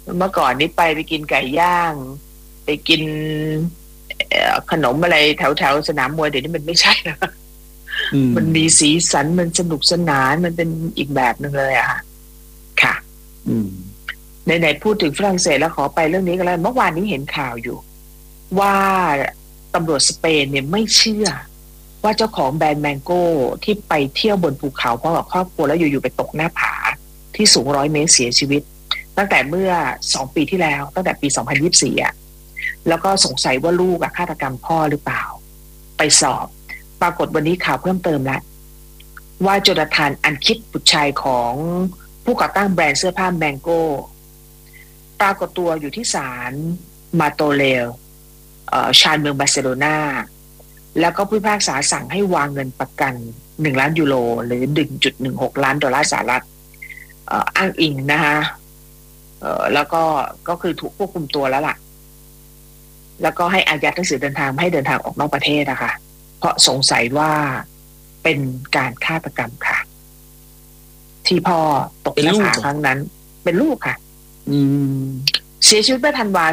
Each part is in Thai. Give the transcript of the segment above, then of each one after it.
เมื่อก่อนนี้ไปกินไก่ย่างไปกินขนมอะไรแถวแถวสนามมวยเดี๋ยวนี้มันไม่ใช่แล้วมันมีสีสันมันสนุกสนานมันเป็นอีกแบบหนึ่งเลยอะค่ะไหนๆพูดถึงฝรั่งเศสแล้วขอไปเรื่องนี้กันแล้วเมื่อวานนี้เห็นข่าวอยู่ว่าตำรวจสเปนเนี่ยไม่เชื่อว่าเจ้าของแบรนด์แมงโก้ที่ไปเที่ยวบนภูเขาพร้อมกับครอบครัวแล้วอยู่ๆไปตกหน้าผาที่สูง100 เมตรเสียชีวิตตั้งแต่เมื่อ2 ปีที่แล้วตั้งแต่ปี2024อ่ะแล้วก็สงสัยว่าลูกฆาตกรรมพ่อหรือเปล่าไปสอบปรากฏวันนี้ข่าวเพิ่มเติมแล้วว่าโจนาธานอันคิดบุตรชายของผู้ก่อตั้งแบรนด์เสื้อผ้าแมงโก้ปรากฏตัวอยู่ที่ศาลมาโตเลลชานเมืองบาร์เซโลนาแล้วก็ผู้พิพากษาสั่งให้วางเงินประกัน1 ล้านยูโรหรือ 1.16 ล้านดอลลาร์สหรัฐอ้างอิงนะคะแล้วก็คือถูกควบคุมตัวแล้วล่ะแล้วก็ให้อายัดหนังสือเดินทางไม่ให้เดินทางออกนอกประเทศนะคะเพราะสงสัยว่าเป็นการฆาตกรรมค่ะที่พ่อตกหน้าผาครั้งนั้นเป็นลูกค่ะเสียชีวิตเมื่อธันวา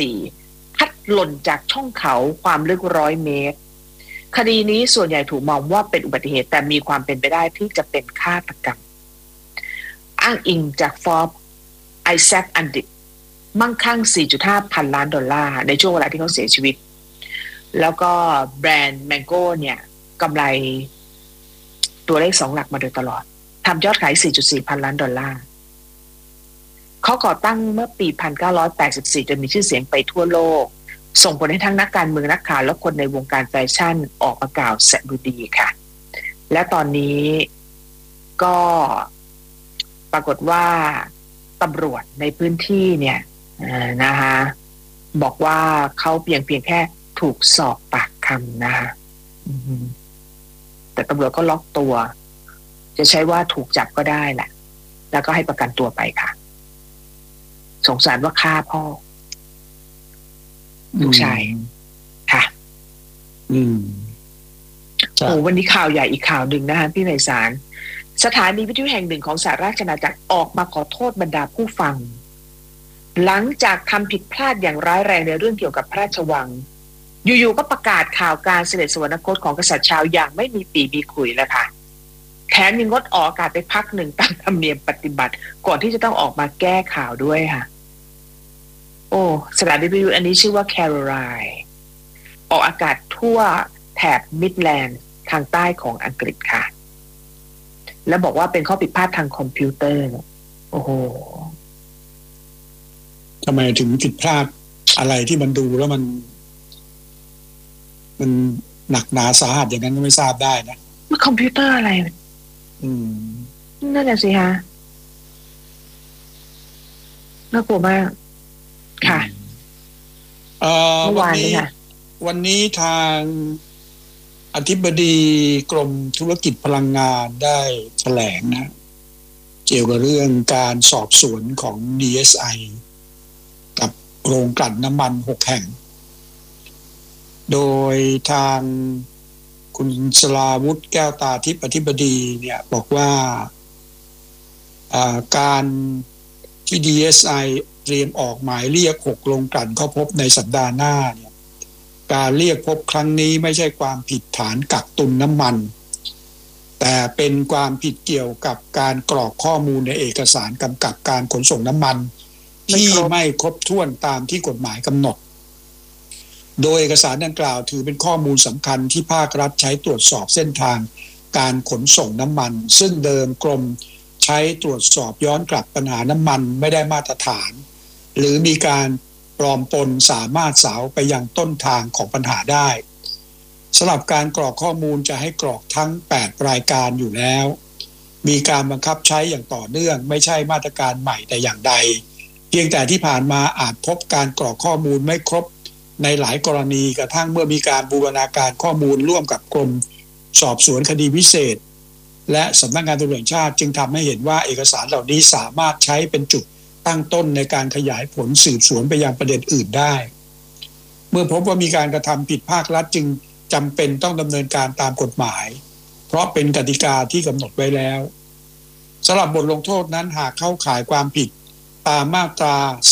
24พัดหล่นจากช่องเขาความลึก100 เมตรคดีนี้ส่วนใหญ่ถูกมองว่าเป็นอุบัติเหตุแต่มีความเป็นไปได้ที่จะเป็นฆาตกรรมอ้างอิงจากฟอร์บไอแซคอันดิกมั่งคั่ง 4.5 พันล้านดอลลาร์ในช่วงเวลาที่เขาเสียชีวิตแล้วก็แบรนด์แมงโก้เนี่ยกำไรตัวเลข2 หลักมาโดยตลอดทำยอดขาย 4.4 พันล้านดอลลาร์เขาก่อตั้งเมื่อปี 1984 จนมีชื่อเสียงไปทั่วโลกส่งผลให้ทั้งนักการเมืองนักข่าวและคนในวงการแฟชั่นออกมากล่าวแสดงดีค่ะและตอนนี้ก็ปรากฏว่าตำรวจในพื้นที่เนี่ยนะคะบอกว่าเขาเพียงแค่ถูกสอบปากคำนะคะแต่ตำรวจก็ล็อกตัวจะใช้ว่าถูกจับก็ได้แหละแล้วก็ให้ประกันตัวไปค่ะสงสารว่าฆ่าพ่อลูกชายค่ะโอ้วันนี้ข่าวใหญ่อีกข่าวหนึ่งนะคะพี่ไพศาลสถานีวิทยุแห่งหนึ่งของสหราชอาณาจักรออกมาขอโทษบรรดาผู้ฟังหลังจากทำผิดพลาดอย่างร้ายแรงในเรื่องเกี่ยวกับพระราชวังอยู่ๆก็ประกาศข่าวการเสด็จสวรรคตของกษัตริย์ชาวอย่างไม่มีปีมีขุยแล้วค่ะแถมยังงดออกอากาศไปพักหนึ่งตามธรรมเนียมปฏิบัติก่อนที่จะต้องออกมาแก้ข่าวด้วยค่ะโอ้สถานีวิทยุอันนี้ชื่อว่าแคโรไลน์ออกอากาศทั่วแถบมิดแลนด์ทางใต้ของอังกฤษค่ะแล้วบอกว่าเป็นข้อผิดพลาดทางคอมพิวเตอร์โอ้โหทำไมถึงผิดพลาดอะไรที่มันดูแล้วมันหนักหนาสาหัสอย่างนั้นก็ไม่ทราบได้นะมันคอมพิวเตอร์อะไรนั่นแหละสิฮะน่ากลัวมากค่ะวันนี้ทางอธิบดีกรมธุรกิจพลังงานได้แถลงนะเกี่ยวกับเรื่องการสอบสวนของ DSI กับโรงกลั่นน้ำมัน6 แห่งโดยทางคุณสราวุธแก้วตาทิพย์อธิบดีเนี่ยบอกว่าการที่ DSI เตรียมออกหมายเรียก6 โรงกลั่นเข้าพบในสัปดาห์หน้าเนี่ยการเรียกพบครั้งนี้ไม่ใช่ความผิดฐานกักตุนน้ำมันแต่เป็นความผิดเกี่ยวกับการกรอกข้อมูลในเอกสารกำกับการขนส่งน้ำมันที่ไม่ครบถ้วนตามที่กฎหมายกำหนดโดยเอกสารดังกล่าวถือเป็นข้อมูลสำคัญที่ภาครัฐใช้ตรวจสอบเส้นทางการขนส่งน้ำมันซึ่งเดิมกรมใช้ตรวจสอบย้อนกลับปัญหาน้ำมันไม่ได้มาตรฐานหรือมีการปลอมปนสามารถสาวไปยังต้นทางของปัญหาได้สำหรับการกรอกข้อมูลจะให้กรอกทั้ง8 รายการอยู่แล้วมีการบังคับใช้อย่างต่อเนื่องไม่ใช่มาตรการใหม่แต่อย่างใดเพียงแต่ที่ผ่านมาอาจพบการกรอกข้อมูลไม่ครบในหลายกรณีกระทั่งเมื่อมีการบูรณาการข้อมูลร่วมกับกรมสอบสวนคดีพิเศษและสำนักงานตำรวจแห่งชาติจึงทำให้เห็นว่าเอกสารเหล่านี้สามารถใช้เป็นจุดตั้งต้นในการขยายผลสืบสวนไปยังประเด็นอื่นได้เมื่อพบว่ามีการกระทำผิดภาครัฐจึงจำเป็นต้องดำเนินการตามกฎหมายเพราะเป็นกติกาที่กำหนดไว้แล้วสำหรับบทลงโทษนั้นหากเข้าข่ายความผิดตามมาตรา